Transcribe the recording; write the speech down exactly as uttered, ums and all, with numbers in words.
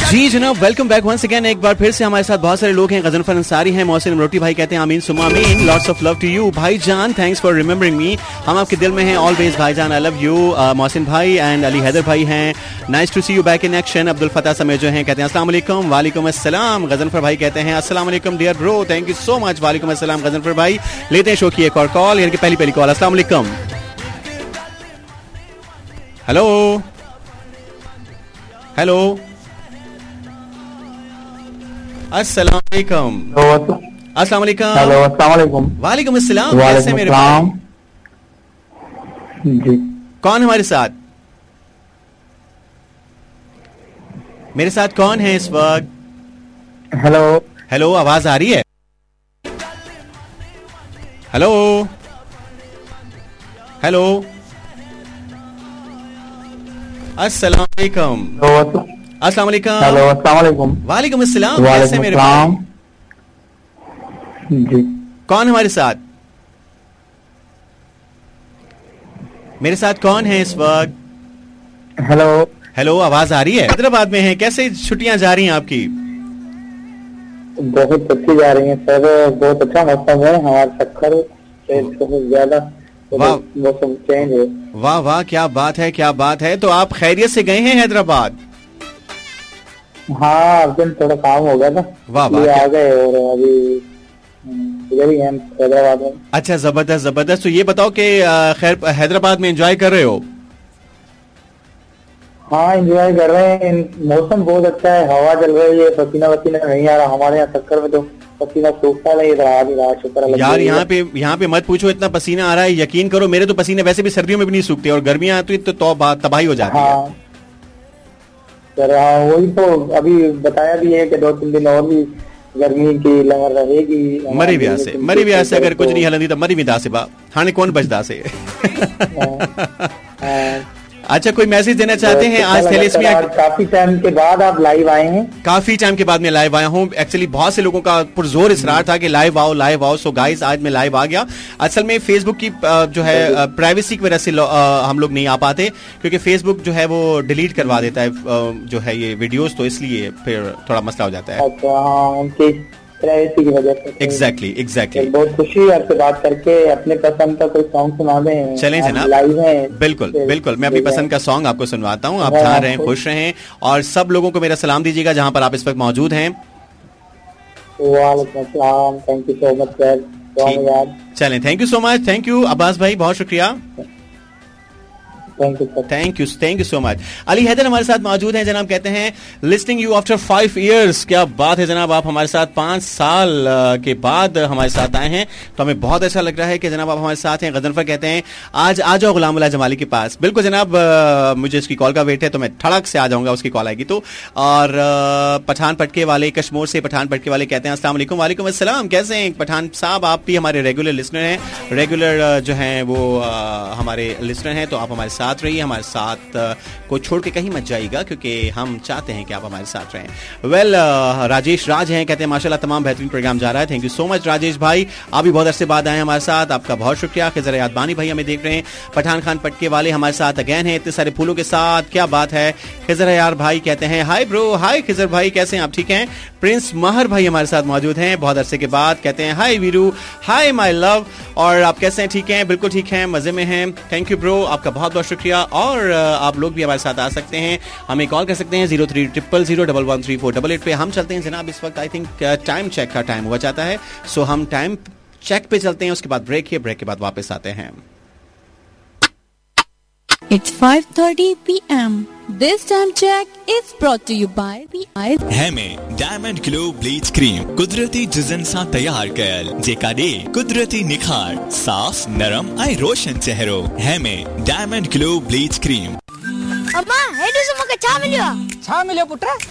जी जनाब, welcome back once again. एक बार फिर से हमारे साथ बहुत सारे लोग हैं। गजनफर अंसारी हैं, मोहसिन इमरोटी भाई कहते हैं आमीन सुमा आमीन, lots of love to you भाईजान, थैंक्स फॉर रिमेंबरिंग मी, हम आपके दिल में हैं ऑलवेज भाईजान, आई लव यू। मोहसिन भाई एंड अली हैदर भाई हैं, nice to C you back in action. Abdul फता समेत जो हैं कहते हैं अस्सलाम वालेकुम। वालेकुम अस्सलाम। गजनफर भाई कहते हैं अस्सलाम वालेकुम dear bro, thank you so much. वालेकुम अस्सलाम गजनफर भाई। लेते हैं शो की एक और कॉल, यानी कि पहली पहली कॉल। अस्सलाम वालेकुम। हेलो हेलो अस्सलाम वालेकुम। अस्सलाम वालेकुम। हेलो अस्सलाम वालेकुम। वालेकुम अस्सलाम। कैसे मेरे भाई? जी कौन हमारे साथ? मेरे साथ कौन है इस वक्त? हेलो हेलो, आवाज आ रही है? हेलो हेलो अस्सलाम वालेकुम। अस्सलाम वालेकुम। हेलो अस्सलाम वालेकुम। वालेकुम अस्सलाम। कैसे मेरे भाई? जी कौन हमारे साथ? मेरे साथ कौन है इस वक्त? हेलो हेलो, आवाज आ रही है? हैदराबाद में है, कैसे छुट्टियां जा रही हैं आपकी? बहुत अच्छी जा रही है सर, बहुत अच्छा मौसम है हमारे सक्खर से, बहुत ज्यादा मौसम चेंज है। वाह वाह, क्या बात है, क्या बात है। तो आप खैरियत से गए हैं हैदराबाद? हाँ, अब दिन थोड़ा काम हो गया था, वाह वाह, आ गए और अभी इधर ही हैं हैदराबाद में। अच्छा, जबरदस्त जबरदस्त। तो ये बताओ कि खैर हैदराबाद में एंजॉय कर रहे हो? हाँ, एंजॉय कर रहे हैं, मौसम बहुत अच्छा है, हवा चल रही है, पसीना पसीना नहीं आ रहा। हमारे यहाँ सक्कर में तो पसीना सूखता नहीं रहा, नहीं रहा, शुक्र है यार। यहाँ पे यहाँ पे मत पूछो, इतना पसीना आ रहा है, यकीन करो मेरे तो पसीने वैसे भी सर्दियों में भी नहीं सूखते, और गर्मियाँ आती तो, तो तबाही हो जाती हाँ है। सर हाँ, वही तो अभी बताया भी है कि दो तीन दिन और भी गर्मी की लहर रहेगी। मरी ब्याह से मरी ब्याह से अगर कुछ नहीं हलंदी तो मरी विदा से बा हाने कौन बचदा से। अच्छा, कोई मैसेज देना चाहते हैं? आज थैलेसीमिया, काफी टाइम के बाद आप लाइव आए हैं। काफी टाइम के बाद मैं लाइव आया हूँ। एक्चुअली बहुत से लोगों का पुरजोर इसरार था कि लाइव आओ लाइव आओ। सो गाइस, आज मैं लाइव आ गया। असल में फेसबुक की जो है प्राइवेसी की वजह से हम लोग नहीं आ पाते, क्योंकि फेसबुक जो है वो डिलीट करवा देता है जो है ये वीडियोस, तो इसलिए फिर थोड़ा मसला हो जाता है। अच्छा हाँ, उनकी प्राइवेसी की वजह से। Exactly exactly. बहुत खुशी है आपसे बात करके। अपने पसंद का कोई सॉन्ग सुना दें। चलें जनाब, लाइव हैं। बिल्कुल बिल्कुल, मैं अपनी पसंद का सॉन्ग आपको सुनवाता हूँ। आप जहाँ रहें खुश रहें, और सब लोगों को मेरा सलाम दीजिएगा जहाँ पर आप इस वक्त मौजूद हैं। वालेकुम अस्सलाम, thank you so much sir. चलें, thank you so much. Thank you Abbas भाई, बहुत शुक्रिया। Thank you thank you thank you so much. Ali Haider हमारे साथ मौजूद हैं जनाब, कहते हैं listing you after five years. क्या बात है जनाब, आप हमारे साथ पांच साल के बाद हमारे साथ आए हैं, तो हमें बहुत अच्छा लग रहा है कि जनाब आप हमारे साथ हैं। गजनफर कहते हैं आज आ जाओ गुलाम अल्लाह जमाली के पास। बिल्कुल जनाब, मुझे उसकी कॉल का वेट है, तो मैं ठड़क से आ जाऊंगा, उसकी कॉल आएगी तो। और पठान पटके वाले, कश्मीर से पठान पटके वाले कहते हैं अस्सलाम वालेकुम। वालेकुम अस्सलाम, कैसे हैं पठान साहब? आप भी हमारे रेगुलर लिसनर हैं, रेगुलर जो हैं वो हमारे लिसनर हैं, तो आप हमारे साथ रहिए, हमारे साथ को छोड़ के कहीं मत जाइएगा, क्योंकि हम चाहते हैं कि आप हमारे साथ रहें। वेल well, राजेश राज हैं, कहते हैं माशाल्लाह तमाम बेहतरीन प्रोग्राम जा रहा है। Thank you so much Rajesh भाई, आप भी बहुत अरसे बाद आए हमारे साथ, आपका बहुत शुक्रिया। खिजर यादबानी भाई हमें देख रहे हैं, पठान खान पटके वाले हमारे साथ अगेन हैं, इतने सारे फूलों के साथ, क्या बात है। खिजर यार भाई कहते हैं हाय ब्रो, हाय खिजर भाई, कैसे हैं आप? ठीक हैं। प्रिंस महर भाई हमारे साथ मौजूद हैं बहुत अरसे के बाद, कहते हैं हाय वीरू, हाय माय लव, और आप कैसे हैं? ठीक हैं, बिल्कुल ठीक हैं, मजे में हैं। थैंक यू ब्रो, आपका बहुत बहुत शुक्रिया। और आप लोग भी हमारे साथ आ सकते हैं, हमें कॉल कर सकते हैं zero three triple zero double one three four double eight पे। हम चलते हैं जनाब, इस वक्त आई थिंक टाइम चेक का टाइम हुआ जाता है, सो हम टाइम चेक पे चलते हैं, उसके बाद ब्रेक है, ब्रेक के बाद वापस आते हैं। It's five thirty p m This time check is brought to you by हेमे diamond glow bleach cream कुदरती जिजन सा तैयार कयल जेका दे कुदरती निखार साफ नरम ऐं रोशन चेहरो। हेमे डायमंड ग्लो ब्लीच क्रीम। अम्मा हेॾो सो मूंखे छा मिलियो? छा मिलियो पुट?